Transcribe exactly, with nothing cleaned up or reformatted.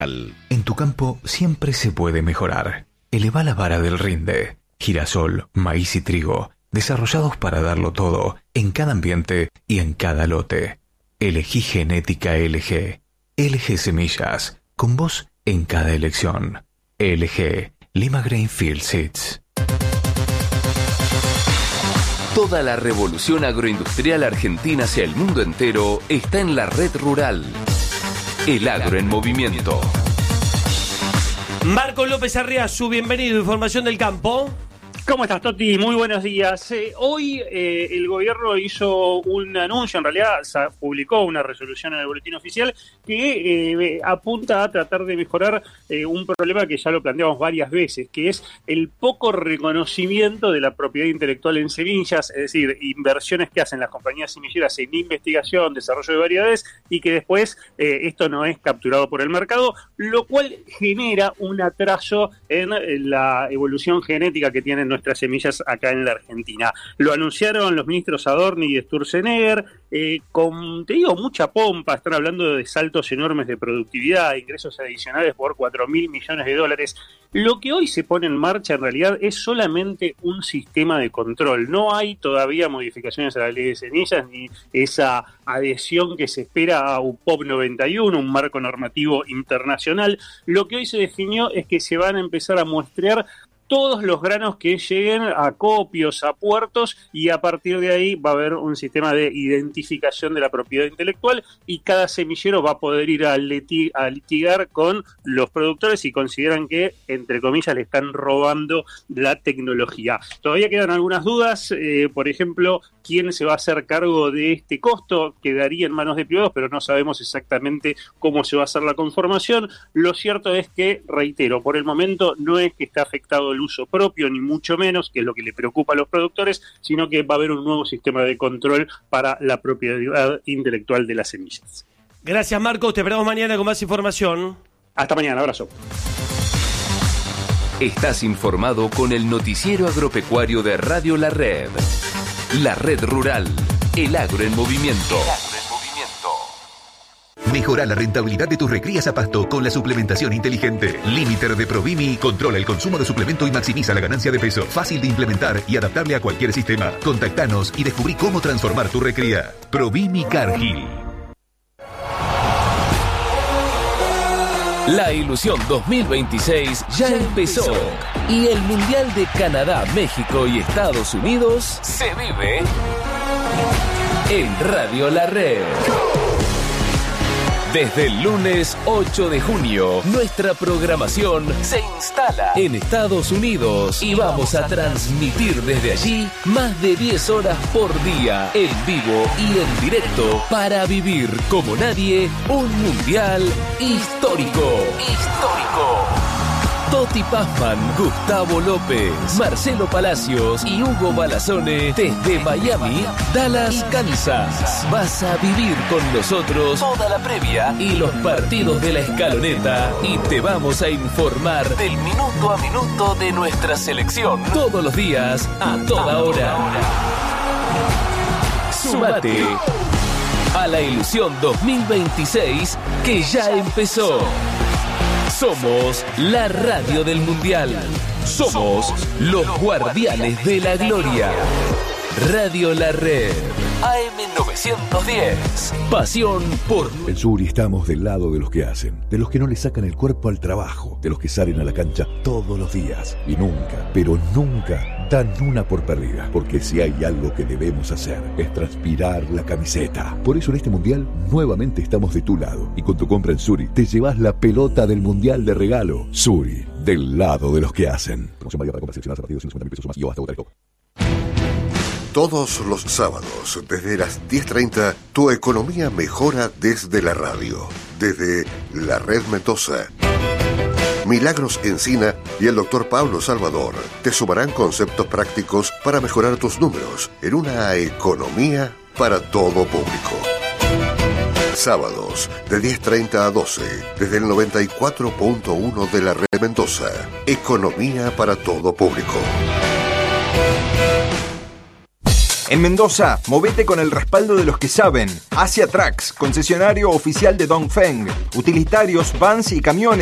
En tu campo siempre se puede mejorar. Eleva la vara del rinde. Girasol, maíz y trigo, desarrollados para darlo todo, en cada ambiente y en cada lote. Elegí Genética L G. L G Semillas, con vos en cada elección. L G, Lima Grainfield Seeds. Toda la revolución agroindustrial argentina hacia el mundo entero está en la red rural. El agro en movimiento. Marco López Arriazu, bienvenido. Información del campo. ¿Cómo estás, Toti? Muy buenos días. Eh, hoy eh, el gobierno hizo un anuncio, en realidad publicó una resolución en el boletín oficial que eh, apunta a tratar de mejorar eh, un problema que ya lo planteamos varias veces, que es el poco reconocimiento de la propiedad intelectual en semillas, es decir, inversiones que hacen las compañías semilleras en investigación, desarrollo de variedades y que después eh, esto no es capturado por el mercado, lo cual genera un atraso en la evolución genética que tienen nuestras semillas acá en la Argentina. Lo anunciaron los ministros Adorni y Sturzenegger, eh, con, te digo, mucha pompa. Están hablando de saltos enormes de productividad, ingresos adicionales por cuatro mil millones de dólares. Lo que hoy se pone en marcha en realidad es solamente un sistema de control. No hay todavía modificaciones a la ley de semillas ni esa adhesión que se espera a U P O P noventa y uno, un marco normativo internacional. Lo que hoy se definió es que se van a empezar a muestrear todos los granos que lleguen a acopios, a puertos, y a partir de ahí va a haber un sistema de identificación de la propiedad intelectual y cada semillero va a poder ir a, liti- a litigar con los productores si consideran que, entre comillas, le están robando la tecnología. Todavía quedan algunas dudas, eh, por ejemplo, quién se va a hacer cargo de este costo. Quedaría en manos de privados, pero no sabemos exactamente cómo se va a hacer la conformación. Lo cierto es que, reitero, por el momento no es que está afectado el uso propio, ni mucho menos, que es lo que le preocupa a los productores, sino que va a haber un nuevo sistema de control para la propiedad intelectual de las semillas. Gracias, Marcos. Te esperamos mañana con más información. Hasta mañana. Abrazo. Estás informado con el noticiero agropecuario de Radio La Red. La Red Rural. El agro en movimiento. Mejora la rentabilidad de tus recrías a pasto con la suplementación inteligente. Limiter de Provimi controla el consumo de suplemento y maximiza la ganancia de peso. Fácil de implementar y adaptable a cualquier sistema. Contactanos y descubrí cómo transformar tu recría. Provimi Cargill. La ilusión dos mil veintiséis ya empezó y el Mundial de Canadá, México y Estados Unidos se vive en Radio La Red. Desde el lunes ocho de junio, nuestra programación se instala en Estados Unidos y vamos a transmitir desde allí más de diez horas por día, en vivo y en directo, para vivir como nadie un mundial histórico. Histórico. Toti Pazman, Gustavo López, Marcelo Palacios y Hugo Balazone desde Miami, Dallas, Kansas. Vas a vivir con nosotros toda la previa y los partidos de la escaloneta y te vamos a informar del minuto a minuto de nuestra selección todos los días, a toda hora. Súmate a la ilusión dos mil veintiséis que ya empezó. Somos la radio del Mundial. Somos los guardianes de la gloria. Radio La Red. A M novecientos diez. Pasión por... En Suri estamos del lado de los que hacen, de los que no le sacan el cuerpo al trabajo, de los que salen a la cancha todos los días y nunca, pero nunca dan una por perdida. Porque si hay algo que debemos hacer es transpirar la camiseta. Por eso en este Mundial nuevamente estamos de tu lado. Y con tu compra en Suri te llevas la pelota del Mundial de regalo. Suri, del lado de los que hacen. Promoción válida para compras seleccionadas a partir de ciento cincuenta mil pesos o más y o hasta Botarecop. Todos los sábados, desde las diez treinta, tu economía mejora desde la radio. Desde la Red Mendoza. Milagros Encina y el doctor Pablo Salvador te sumarán conceptos prácticos para mejorar tus números en una economía para todo público. Sábados, de diez treinta a doce, desde el noventa y cuatro punto uno de la Red Mendoza. Economía para todo público. En Mendoza, movete con el respaldo de los que saben. Asia Trucks, concesionario oficial de Dongfeng. Utilitarios, vans y camiones